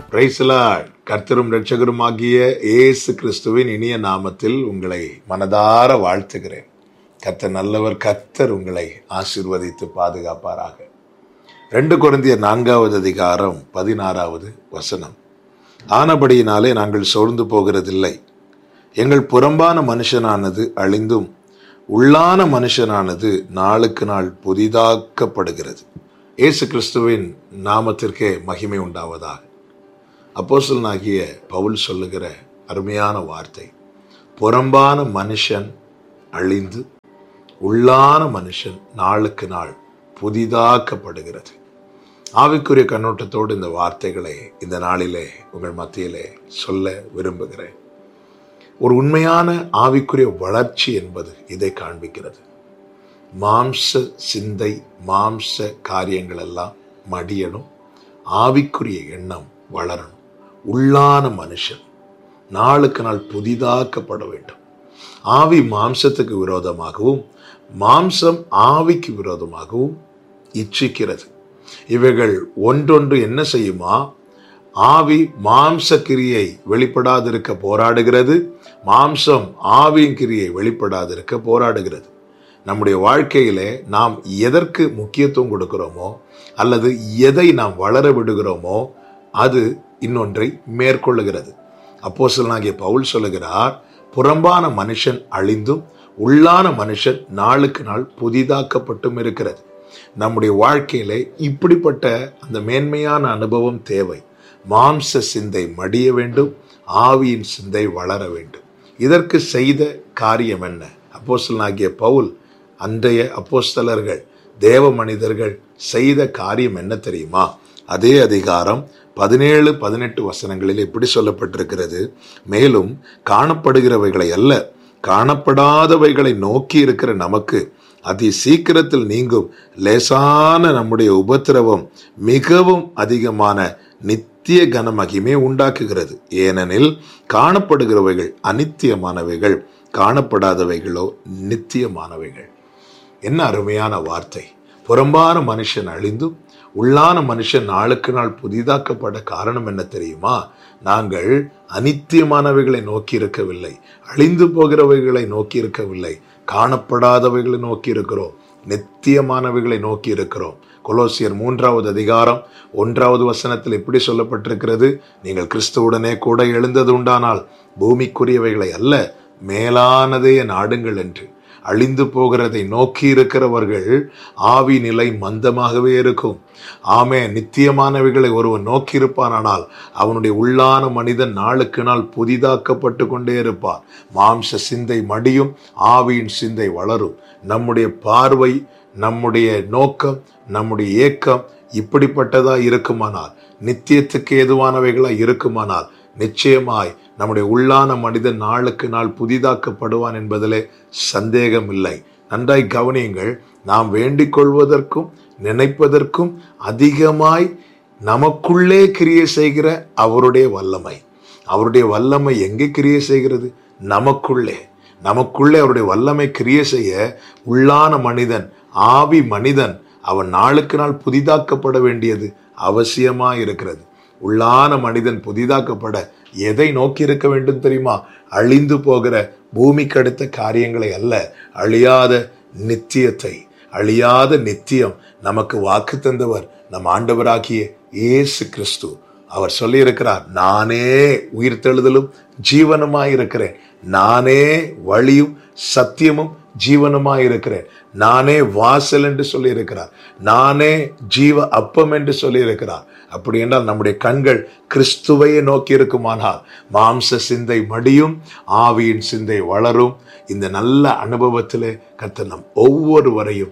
Praise the Lord. கர்த்தரும் இரட்சகருமாகிய இயேசு கிறிஸ்துவின் இனிய நாமத்தில் உங்களை மனதார வாழ்த்துகிறேன். கர்த்தர் நல்லவர். கர்த்தர் உங்களை ஆசீர்வதித்து பாதுகாப்பாராக. 2 கொரிந்தியர் 4வது அதிகாரம் 16வது வசனம். ஆனபடியினாலே நாங்கள் சோர்ந்து போகிறதில்லை. எங்கள் புறம்பான மனுஷனானது அழிந்தும் உள்ளான மனுஷனானது நாளுக்கு நாள் புதிதாக்கப்படுகிறது. இயேசு கிறிஸ்துவின் நாமத்திற்கே மகிமை உண்டாவதாக. அப்போஸ்தலனாகிய பவுல் சொல்லுகிற அருமையான வார்த்தை, புறம்பான மனுஷன் அழிந்து உள்ளான மனுஷன் நாளுக்கு நாள் புதிதாக்கப்படுகிறது. ஆவிக்குரிய கண்ணோட்டத்தோடு இந்த வார்த்தைகளை இந்த நாளிலே உங்கள் மத்தியிலே சொல்ல விரும்புகிறேன். ஒரு உண்மையான ஆவிக்குரிய வளர்ச்சி என்பது இதை காண்பிக்கிறது. மாம்ச சிந்தை, மாம்ச காரியங்கள் எல்லாம் மடியணும், ஆவிக்குரிய எண்ணம் வளரணும். உள்ளான மனுஷன் நாளுக்கு நாள் புதிதாக்கப்பட வேண்டும். ஆவி மாம்சத்துக்கு விரோதமாகவும் மாம்சம் ஆவிக்கு விரோதமாகவும் இச்சிக்கிறது. இவைகள் ஒன்றொன்று என்ன செய்யுமா? ஆவி மாம்ச கிரியை வெளிப்படாதிருக்க போராடுகிறது, மாம்சம் ஆவியின் கிரியை வெளிப்படாதிருக்க போராடுகிறது. நம்முடைய வாழ்க்கையிலே நாம் எதற்கு முக்கியத்துவம் கொடுக்கிறோமோ அல்லது எதை நாம் வளர விடுகிறோமோ அது இன்னொன்றை மேற்கொள்ளுகிறது. அப்போஸ்தலனாகிய பவுல் சொல்லுகிறார், புறம்பான மனுஷன் அழிந்தும் உள்ளான மனுஷன் நாளுக்கு நாள் புதிதாக்கப்பட்டும் இருக்கிறது. நம்முடைய வாழ்க்கையிலே இப்படிப்பட்ட அந்த மேன்மையான அனுபவம் தேவை. மாம்ச சிந்தை மடிய வேண்டும், ஆவியின் சிந்தை வளர வேண்டும். இதற்கு செய்த காரியம் என்ன? அப்போஸ்தலனாகிய பவுல், அன்றைய அப்போஸ்தலர்கள், தேவ மனிதர்கள் செய்த காரியம் என்ன தெரியுமா? அதே அதிகாரம் 17-18 வசனங்களில் எப்படி சொல்லப்பட்டிருக்கிறது? மேலும் காணப்படுகிறவைகளை அல்ல, காணப்படாதவைகளை நோக்கி இருக்கிற நமக்கு அதி சீக்கிரத்தில் நீங்கும் லேசான நம்முடைய உபத்திரவம் மிகவும் அதிகமான நித்திய கனமகிமை உண்டாக்குகிறது. ஏனெனில் காணப்படுகிறவைகள் அநித்தியமானவைகள், காணப்படாதவைகளோ நித்தியமானவைகள். என்ன அருமையான வார்த்தை! புறம்பான மனுஷன் அழிந்தும் உள்ளான மனுஷன் நாளுக்கு நாள் புதிதாக்கப்பட காரணம் என்ன தெரியுமா? நாங்கள் அநித்தியமானவைகளை நோக்கி இருக்கவில்லை, அழிந்து போகிறவைகளை நோக்கி இருக்கவில்லை, காணப்படாதவைகளை நோக்கி இருக்கிறோம், நித்தியமானவைகளை நோக்கி இருக்கிறோம். கொலோசியர் 3வது அதிகாரம் 1வது வசனத்தில் இப்படி சொல்லப்பட்டிருக்கிறது, நீங்கள் கிறிஸ்துவுடனே கூட எழுந்தது உண்டானால் பூமிக்குரியவைகளை அல்ல, மேலானதையே நாடுங்கள் என்று. அழிந்து போகிறதை நோக்கி இருக்கிறவர்கள் ஆவி நிலை மந்தமாகவே இருக்கும். ஆமே, நித்தியமானவைகளை ஒருவன் நோக்கி இருப்பானால் அவனுடைய உள்ளான மனிதன் நாளுக்கு நாள் புதிதாக்கப்பட்டு கொண்டே இருப்பான். மாம்ச சிந்தை மடியும், ஆவியின் சிந்தை வளரும். நம்முடைய பார்வை, நம்முடைய நோக்கம், நம்முடைய ஏக்கம் இப்படிப்பட்டதா இருக்குமானால், நித்தியத்துக்கு ஏதுவானவைகளா இருக்குமானால், நிச்சயமாய் நம்முடைய உள்ளான மனிதன் நாளுக்கு நாள் புதிதாக்கப்படுவான் என்பதிலே சந்தேகம் இல்லை. நன்றாய் கவனியுங்கள். நாம் வேண்டிக் கொள்வதற்கும் நினைப்பதற்கும் அதிகமாய் நமக்குள்ளே கிரியை செய்கிற அவருடைய வல்லமை, அவருடைய வல்லமை எங்கே கிரியை செய்கிறது? நமக்குள்ளே. நமக்குள்ளே அவருடைய வல்லமை கிரியை செய்ய உள்ளான மனிதன், ஆவி மனிதன், அவன் நாளுக்கு நாள் புதிதாக்கப்பட வேண்டியது அவசியமாய் இருக்கிறது. உள்ளான மனிதன் புதிதாக்கப்பட எதை நோக்கி இருக்க வேண்டும் தெரியுமா? அழிந்து போகிற பூமிக்கு அடுத்த காரியங்களை அல்ல, அழியாத நித்தியத்தை. அழியாத நித்தியம் நமக்கு வாக்கு தந்தவர் நம் ஆண்டவராகிய இயேசு கிறிஸ்து. அவர் சொல்லி இருக்கிறார், நானே உயிர்த்தெழுதலும் ஜீவனுமாயிருக்கிறேன், நானே வழியும் சத்தியமும் ஜீவனுமாயிருக்கிறேன், நானே வாசல் என்று சொல்லி இருக்கிறார், நானே ஜீவ அப்பம் என்று சொல்லி இருக்கிறார். அப்படி என்றால் நம்முடைய கண்கள் கிறிஸ்துவையே நோக்கி இருக்குமானால் மாம்ச சிந்தை மடியும், ஆவியின் சிந்தை வளரும். இந்த நல்ல அனுபவத்திலே கர்த்தர் நம் ஒவ்வொருவரையும்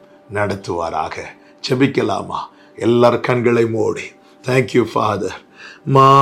நடத்துவாராக. ஜெபிக்கலாமா? எல்லார் கண்களை மூடி. Thank you father.